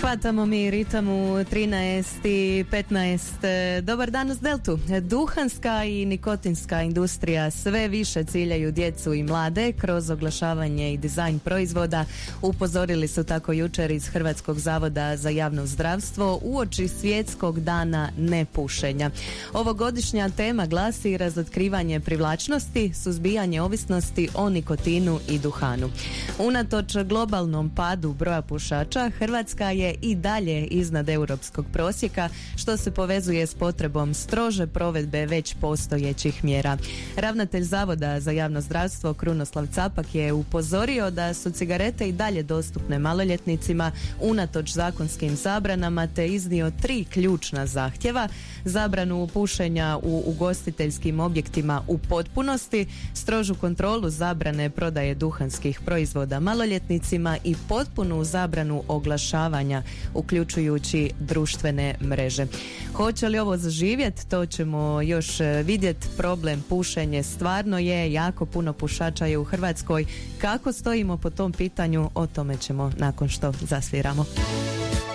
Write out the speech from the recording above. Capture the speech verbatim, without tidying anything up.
Hvatamo mi ritam u trinaest i petnaest. Dobar dan uz Deltu. Duhanska i nikotinska industrija sve više ciljaju djecu i mlade kroz oglašavanje i dizajn proizvoda. Upozorili su tako jučer iz Hrvatskog zavoda za javno zdravstvo uoči svjetskog dana nepušenja. Ovogodišnja tema glasi razotkrivanje privlačnosti, suzbijanje ovisnosti o nikotinu i duhanu. Unatoč globalnom padu broja pušača, Hrvatska je i dalje iznad europskog prosjeka, što se povezuje s potrebom strože provedbe već postojećih mjera. Ravnatelj Zavoda za javno zdravstvo Krunoslav Capak je upozorio da su cigarete i dalje dostupne maloljetnicima unatoč zakonskim zabranama, te iznio tri ključna zahtjeva: zabranu pušenja u ugostiteljskim objektima u potpunosti, strožu kontrolu zabrane prodaje duhanskih proizvoda maloljetnicima i potpunu zabranu oglašavanja, uključujući društvene mreže. Hoće li ovo zaživjeti, to ćemo još vidjeti. Problem pušenje stvarno je, jako puno pušača je u Hrvatskoj. Kako stojimo po tom pitanju, o tome ćemo nakon što zasviramo.